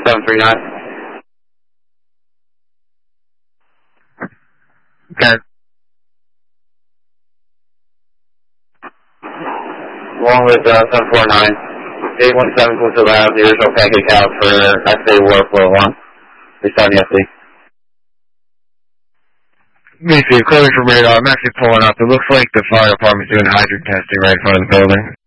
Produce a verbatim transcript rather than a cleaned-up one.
seven three nine. Okay. Along with uh, seven four nine. eight one seven Quincy Lab, the original pancake out for S A War Flow one. Based on the S D. Me see, according from radar, I'm actually pulling up. It looks like the fire department's doing hydrant testing right in front of the building.